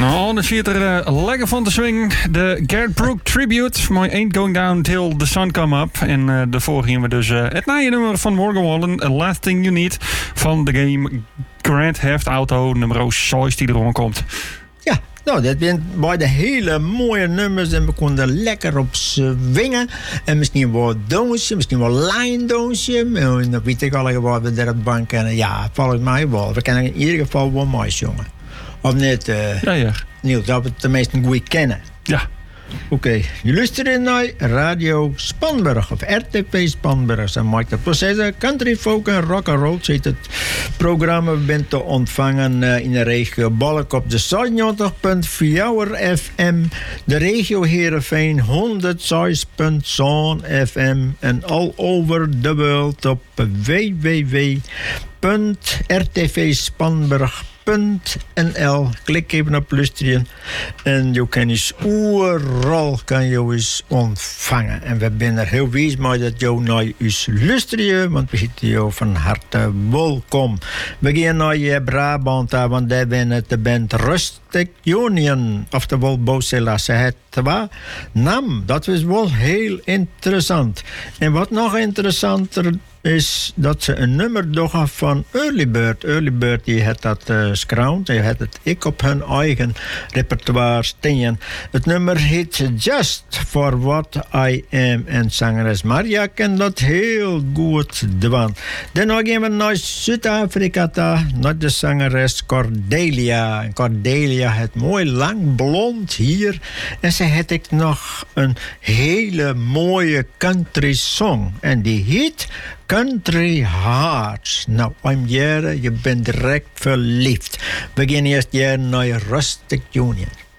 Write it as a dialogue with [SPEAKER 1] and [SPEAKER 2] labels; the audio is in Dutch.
[SPEAKER 1] Nou, dan zit er lekker van te swingen. De Garrett Brooks Tribute. My Ain't Going Down Till the Sun Come Up. En daarvoor gingen we dus het nieuwe nummer van Morgan Wallen. A Last Thing You Need. Van de game Grand Theft Auto nummer 6 die eronder komt.
[SPEAKER 2] Ja, nou, dit zijn beide hele mooie nummers. En we konden lekker op swingen. En misschien wel donsje, misschien wel line donsje. En dan weet ik al wat we daar op de bank kennen. Ja, volgens mij wel. We kennen in ieder geval wel mooi jongen. Of niet,
[SPEAKER 1] Ja.
[SPEAKER 2] Niels, dat we het tenminste goed kennen.
[SPEAKER 1] Ja.
[SPEAKER 2] Oké, je luistert naar Radio Spanberg of RTV Spanberg. En maakt het proces country folk en rock and roll. Zit het programma bent te ontvangen in de regio Balk op de 90.4 FM, de regio Heerenveen 106.zo'n FM en all over the world op www.rtvspanberg.nl. Klik even op luisteren en je kan eens overal ontvangen. En we zijn er heel wees mee dat je naar ons luisteren, want we zitten jou van harte welkom. We gaan naar je Brabant, want daar ben het de band Rustic Union, oftewel Bosela. Ze het twee naam. Dat is wel heel interessant. En wat nog interessanter is dat ze een nummer doen van Early Bird. Early Bird die had dat scround. Die had het ik op hun eigen repertoire staan. Het nummer heet Just For What I Am. En zangeres Maria kent dat heel goed doen. Dan gaan we naar Zuid-Afrika, naar de zangeres Cordelia. En Cordelia het mooi lang blond hier. En ze had ik nog een hele mooie country song. En die heet Country Hearts. Nou, je bent direct verliefd. We gaan eerst naar Rustic Union.